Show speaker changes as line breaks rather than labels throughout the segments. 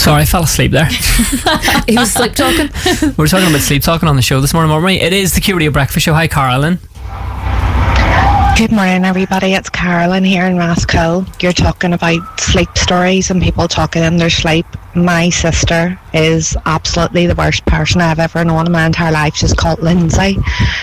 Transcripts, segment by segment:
Sorry, I fell asleep there.
He was sleep talking.
We're talking about sleep talking on the show this morning, weren't we? It is the Q Radio Breakfast Show. Hi, Carolyn.
Good morning, everybody. It's Carolyn here in Rathco. You're talking about sleep stories and people talking in their sleep. My sister is absolutely the worst person I've ever known in my entire life. She's called Lindsay.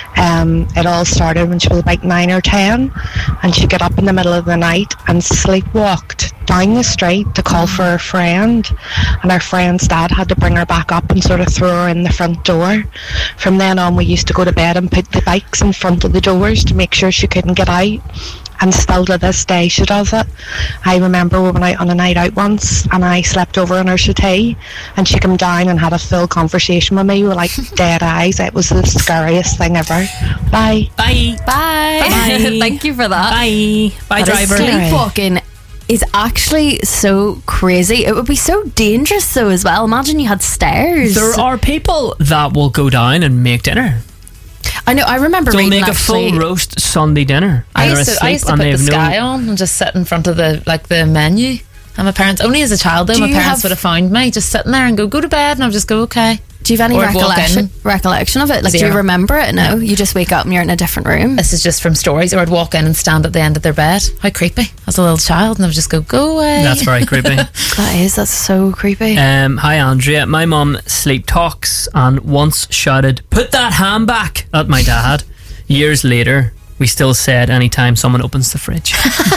It all started when she was about 9 or 10, and she'd get up in the middle of the night and sleepwalked down the street to call for her friend, and her friend's dad had to bring her back up and sort of throw her in the front door. From then on, we used to go to bed and put the bikes in front of the doors to make sure she couldn't get out, and still to this day she does it. I remember we went out on a night out once and I slept over in her settee, and she came down and had a full conversation with me with like dead eyes. It was the scariest thing ever. Bye.
Bye.
Bye.
Bye.
Thank you for that.
Bye. Bye,
That is
driver.
sleepwalking is actually so crazy. It would be so dangerous though as well. Imagine you had stairs.
There are people that will go down and make dinner.
I know. I remember
They'll
reading
make a
actually,
full roast Sunday dinner.
I
And they're
used
asleep
to
and
put
they
the
have no...
Sky on and just sit in front of the menu. And my parents, only as a child though,
Do
my
you
parents
have-
would have found me just sitting there and go to bed, and I would just go, okay.
do you have any
Or I'd walk
recollection of it? Like, do you
Zero.
remember it? No, you just wake up and you're in a different room.
This is just from stories. Or I'd walk in and stand at the end of their bed. How creepy. As a little child, and I would just go away.
That's very creepy.
That's so creepy.
Hi, Andrea. My mum sleep talks and once shouted, "Put that ham back," at my dad. Years later, we still say it anytime someone opens the fridge.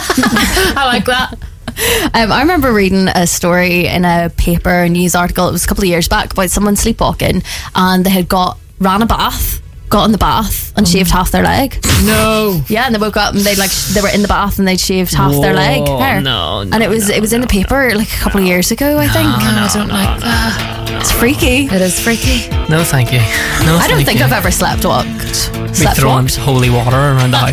I like that.
I remember reading a story in a paper, news article, it was a couple of years back, about someone sleepwalking, and they had ran a bath, got in the bath and shaved half their leg.
No.
Yeah, and they woke up and they were in the bath and they'd shaved half their leg. Hair.
No,
and it was in the paper like a couple of years ago, I think.
I don't like that.
It's freaky.
It is freaky.
No, thank you. No,
I don't
thank
think
you.
I've ever sleepwalked.
Be throwing holy water around the house.